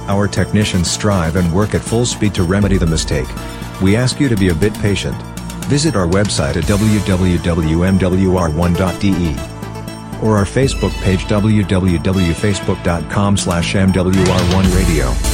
Our technicians strive and work at full speed to remedy the mistake. We ask you to be a bit patient. Visit our website at www.mwr1.de or our Facebook page www.facebook.com/mwr1radio.